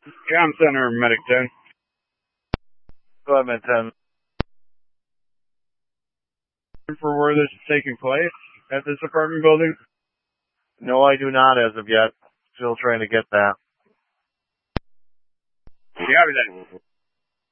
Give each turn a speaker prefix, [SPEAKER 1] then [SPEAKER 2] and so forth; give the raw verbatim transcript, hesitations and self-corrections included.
[SPEAKER 1] Town Center, Medic ten.
[SPEAKER 2] Go ahead, Med ten.
[SPEAKER 1] For where this is taking place at this apartment building?
[SPEAKER 2] No, I do not as of yet. Still trying to get that.
[SPEAKER 1] Yeah, that.